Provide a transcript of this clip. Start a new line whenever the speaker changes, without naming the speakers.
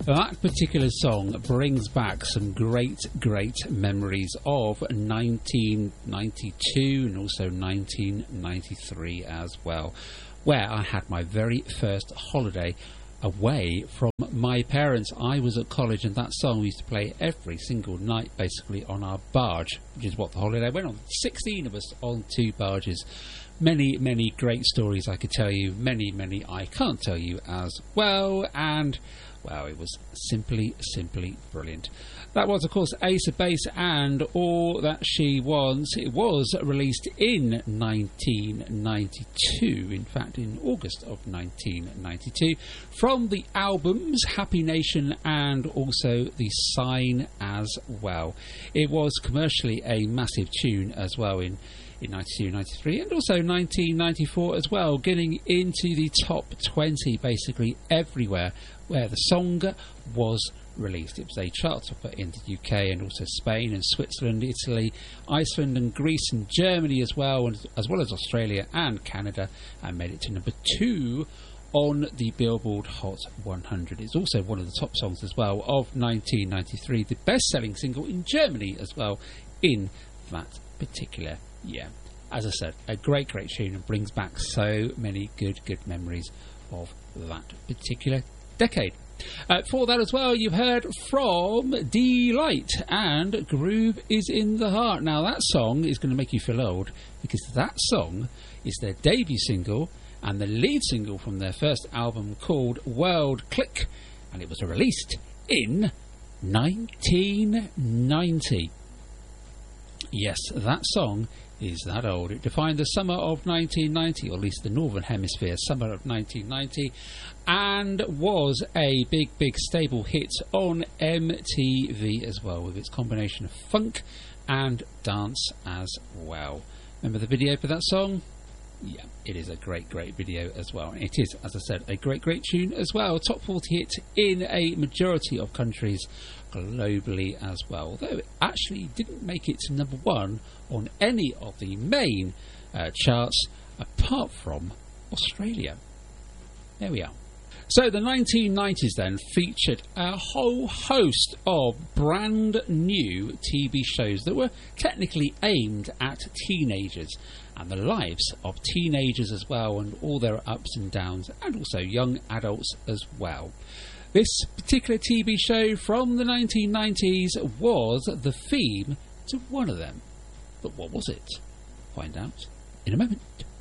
That particular song brings back some great, great memories of 1992 and also 1993 as well, where I had my very first holiday away from my parents. I was at college and that song we used to play every single night basically on our barge, which is what the holiday went on. 16 of us on 2 barges. Many, many great stories I could tell you, many, many I can't tell you as well, and well, it was simply brilliant. That was, of course, Ace of Base and All That She Wants. It was released in 1992, in fact, in August of 1992, from the albums Happy Nation and also The Sign as well. It was commercially a massive tune as well in 92, 93 and also 1994 as well, getting into the top 20 basically everywhere where the song was released. It was a chart topper in the UK and also Spain and Switzerland, Italy, Iceland and Greece and Germany as well, and as well as Australia and Canada, and made it to number 2 on the Billboard Hot 100. It's also one of the top songs as well of 1993, the best-selling single in Germany as well in that particular year. As I said, a great, great tune and brings back so many good memories of that particular decade. For that as well, you've heard from Delight and Groove is in the Heart. Now, that song is going to make you feel old because that song is their debut single and the lead single from their first album called World Click, and it was released in 1990. Yes, that song is that old. It defined the summer of 1990, or at least the Northern Hemisphere summer of 1990, and was a big stable hit on MTV as well, with its combination of funk and dance as well. Remember the video for that song? Yeah, it is a great video as well. It is, as I said, a great tune as well. Top 40 hit in a majority of countries globally as well, although it actually didn't make it to number 1 on any of the main charts apart from Australia. There we are. So the 1990s then featured a whole host of brand new TV shows that were technically aimed at teenagers and the lives of teenagers as well, and all their ups and downs, and also young adults as well. This particular TV show from the 1990s was the theme to one of them. But what was it? Find out in a moment.